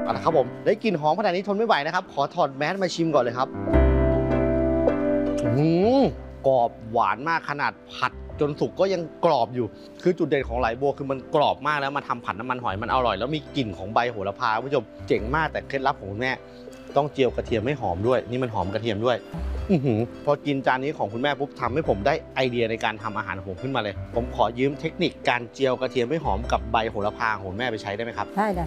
เอาละครับผมได้กลิ่นหอมขนาดนี้ทนไม่ไหวนะครับขอถอดแมสมาชิมก่อนเลยครับกรอบหวานมากขนาดผัดจนสุกก็ยังกรอบอยู่คือจุดเด่นของไหลบัวคือมันกรอบมากแล้วมาทำผัดน้ำมันหอยมันอร่อยแล้วมีกลิ่นของใบโหระพาคุณผู้ชมเจ๋งมากแต่เคล็ดลับของคุณแม่ต้องเจียวกระเทียมให้หอมด้วยนี่มันหอมกระเทียมด้วยพอกินจานนี้ของคุณแม่ปุ๊บทำให้ผมได้ไอเดียในการทำอาหารของผมขึ้นมาเลยผมขอยืมเทคนิคการเจียวกระเทียมให้หอมกับใบโหระพาของคุณแม่ไปใช้ได้ไหมครับได้